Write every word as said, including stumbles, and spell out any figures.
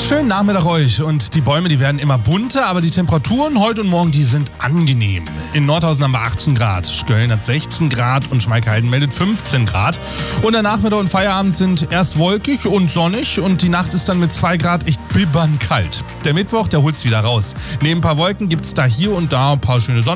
Schönen Nachmittag euch. Und die Bäume, die werden immer bunter, aber die Temperaturen heute und morgen, die sind angenehm. In Nordhausen haben wir achtzehn Grad, Schköln hat sechzehn Grad und Schmalkalden meldet fünfzehn Grad. Und der Nachmittag und Feierabend sind erst wolkig und sonnig und die Nacht ist dann mit zwei Grad echt bibbern kalt. Der Mittwoch, der holt's wieder raus. Neben ein paar Wolken gibt's da hier und da ein paar schöne Sonnen.